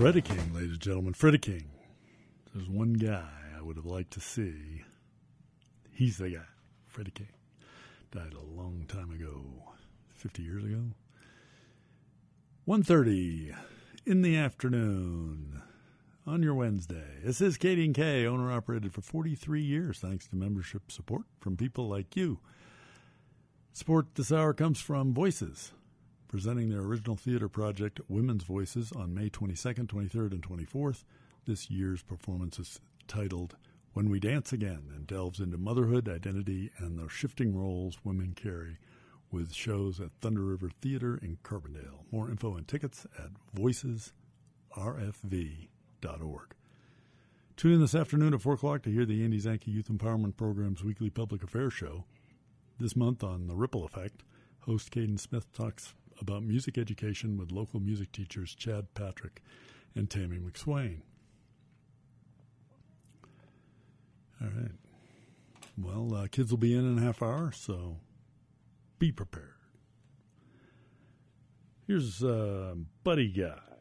Freddie King, ladies and gentlemen. Freddie King. There's one guy I would have liked to see. He's the guy. Freddie King. Died a long time ago. 50 years ago. 1:30 in the afternoon on your Wednesday. This is KD&K, owner-operated for 43 years, thanks to membership support from people like you. Support this hour comes from Voices, presenting their original theater project, Women's Voices, on May 22nd, 23rd, and 24th. This year's performance is titled When We Dance Again and delves into motherhood, identity, and the shifting roles women carry, with shows at Thunder River Theater in Carbondale. More info and tickets at voicesrfv.org. Tune in this afternoon at 4 o'clock to hear the Andy Zanke Youth Empowerment Program's weekly public affairs show. This month on The Ripple Effect, host Caden Smith talks about music education with local music teachers Chad Patrick and Tammy McSwain. All right. Well, kids will be in a half hour, so be prepared. Here's Buddy Guy.